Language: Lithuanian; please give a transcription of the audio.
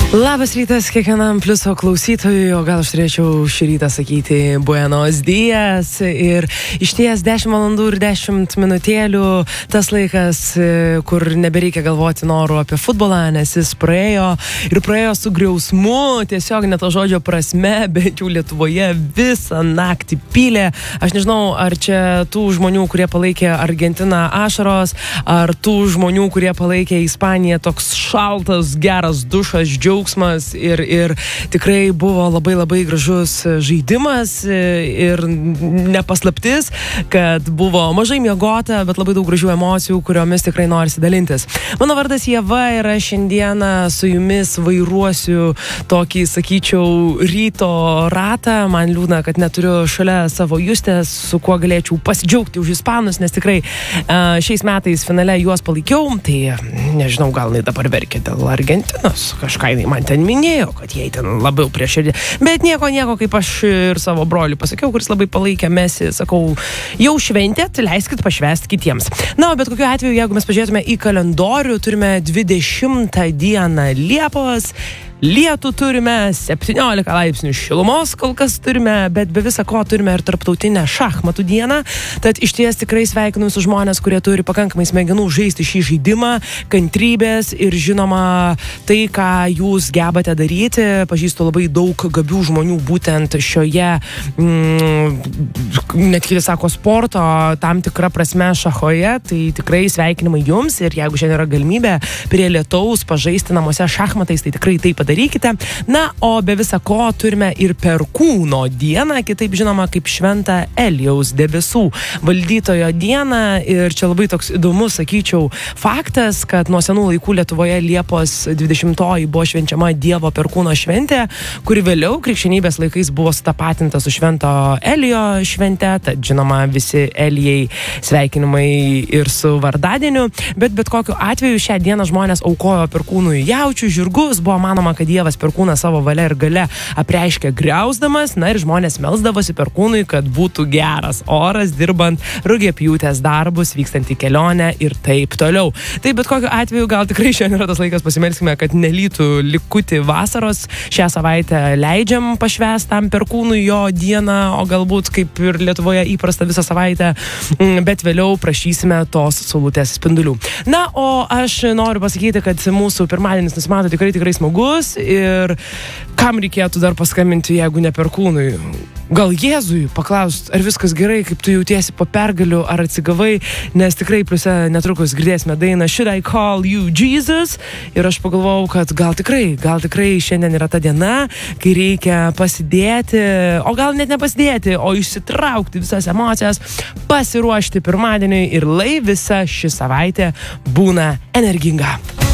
Labas rytas kiekvienam pliuso klausytojui, o gal aš turėčiau šį rytą sakyti buenos dias. Ir išties 10 valandų ir 10 minutėlių tas laikas, kur nebereikia galvoti norų apie futbolą, nes jis praėjo ir praėjo su griausmu, tiesiog ne to žodžio prasme, bet jau Lietuvoje visą naktį pylė. Aš nežinau, ar čia tų žmonių, kurie palaikė Argentiną ašaros, ar tų žmonių, kurie palaikė Ispaniją, toks šaltas, geras dušas, džiaugsmas ir tikrai buvo labai gražus žaidimas ir nepaslaptis, kad buvo mažai miegota, bet labai daug gražių emocijų, kuriomis tikrai norisi dalintis. Mano vardas Ieva ir aš šiandieną su jumis vairuosiu tokį, sakyčiau, ryto ratą. Man liūdna, kad neturiu šalia savo Justės, su kuo galėčiau pasidžiaugti už ispanus, nes tikrai šiais metais finale juos palaikiau. Tai nežinau, gal jinai dabar verkia dėl Argentinos, kažką jinai man ten minėjo, kad jai ten labiau prie širdį. Bet nieko, kaip aš ir savo broliui pasakiau, kuris labai palaikė Messi, sakau, jau šventėt, leiskit pašvęsti kitiems. Na, bet kokiu atveju, jeigu mes pažiūrėtume į kalendorių, turime 20 dieną Liepos, lietų turime, 17 laipsnių šilumos kol kas turime, bet be visa ko turime ir tarptautinę šachmatų dieną. Tad iš ties tikrai sveikinu visus žmonės, kurie turi pakankamai smegenų žaisti šį žaidimą, kantrybės ir žinoma tai, ką jūs gebate daryti. Pažįstu labai daug gabių žmonių būtent šioje, net kiti sako, sporto tam tikra prasme šachoje, tai tikrai sveikinimai jums ir jeigu šiandien yra galimybė prie lietaus pažaisti namuose šachmatais, tai tikrai taip padarykite. Na, o be visa ko turime ir Perkūno dieną, kitaip žinoma kaip Šventą Elijaus debesų valdytojo dieną. Ir čia labai toks įdomus, sakyčiau, faktas, kad nuo senų laikų Lietuvoje Liepos 20 buvo švenčiama Dievo Perkūno šventė, kuri vėliau krikščionybės laikais buvo sutapatinta su Švento Elijo švente. Tad žinoma visi Elijai sveikinimai ir su vardadieniu. Bet kokiu atveju šią dieną žmonės aukojo Perkūnui jaučių, žirgus. Buvo manoma, kad Dievas Perkūną savo valia ir gale apreiškė griausdamas, na ir žmonės melsdavosi Perkūnui, kad būtų geras oras, dirbant rugiapjūtės darbus, vykstant į kelionę ir taip toliau. Tai bet kokiu atveju gal tikrai šiandien yra tas laikas, pasimelskime, kad nelytų likutį vasaros. Šią savaitę leidžiam pašvęsti tam Perkūnui jo dieną, o galbūt kaip ir Lietuvoje įprasta visą savaitę, bet vėliau prašysime tos saulutės spindulių. Na, o aš noriu pasakyti, kad mūsų pirmadienis nusimato tikrai smagus. Ir kam reikėtų dar paskambinti, jeigu ne Perkūnui? Gal Jėzui paklaust, ar viskas gerai, kaip tu jautiesi po pergalių, ar atsigavai, nes tikrai pliuse netrukus girdėsime dainą Should I Call You Jesus? Ir aš pagalvojau, kad gal tikrai šiandien yra ta diena, kai reikia pasidėti, o gal net nepasidėti, o išsitraukti visas emocijas, pasiruošti pirmadieniui ir lai visa ši savaitė būna energinga.